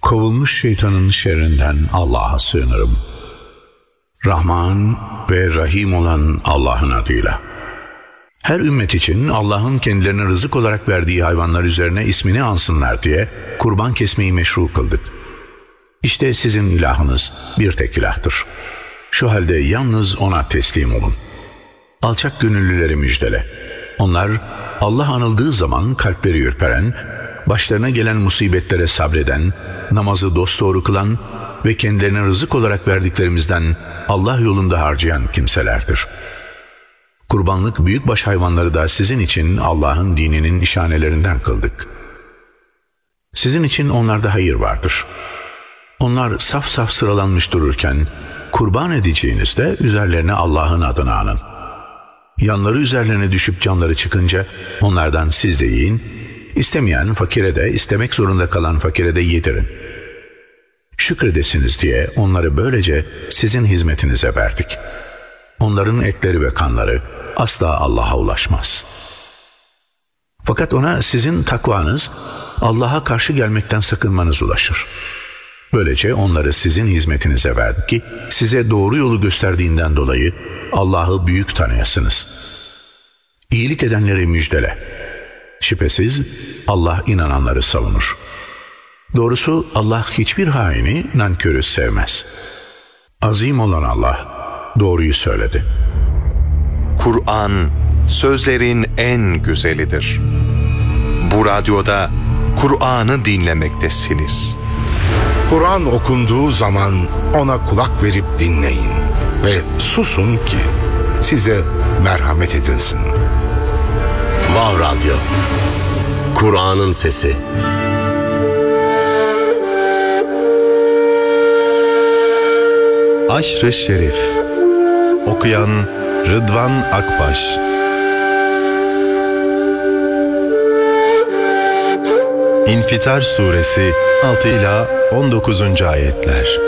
Kovulmuş şeytanın şerrinden Allah'a sığınırım. Rahman ve Rahim olan Allah'ın adıyla. Her ümmet için Allah'ın kendilerine rızık olarak verdiği hayvanlar üzerine ismini ansınlar diye kurban kesmeyi meşru kıldık. İşte sizin ilahınız bir tek ilahtır. Şu halde yalnız ona teslim olun. Alçak gönüllüleri müjdele. Onlar Allah anıldığı zaman kalpleri ürperen, başlarına gelen musibetlere sabreden, namazı dosdoğru kılan ve kendilerine rızık olarak verdiklerimizden Allah yolunda harcayan kimselerdir. Kurbanlık büyükbaş hayvanları da sizin için Allah'ın dininin işanelerinden kıldık. Sizin için onlarda hayır vardır. Onlar saf saf sıralanmış dururken, kurban edeceğinizde üzerlerine Allah'ın adını anın. Yanları üzerlerine düşüp canları çıkınca onlardan siz de yiyin, istemeyen fakire de, istemek zorunda kalan fakire de yedirin. Şükredesiniz diye onları böylece sizin hizmetinize verdik. Onların etleri ve kanları asla Allah'a ulaşmaz. Fakat ona sizin takvanız, Allah'a karşı gelmekten sakınmanız ulaşır. Böylece onları sizin hizmetinize verdik ki size doğru yolu gösterdiğinden dolayı Allah'ı büyük tanıyasınız. İyilik edenleri müjdele. Şüphesiz Allah inananları savunur. Doğrusu Allah hiçbir haini, nankörü sevmez. Azim olan Allah doğruyu söyledi. Kur'an sözlerin en güzelidir. Bu radyoda Kur'an'ı dinlemektesiniz. Kur'an okunduğu zaman ona kulak verip dinleyin ve susun ki size merhamet edilsin. Vav Radyo, Kur'an'ın sesi. Aşr-ı Şerif. Okuyan Rıdvan Akbaş. İnfitar Suresi 6 ila 19. ayetler.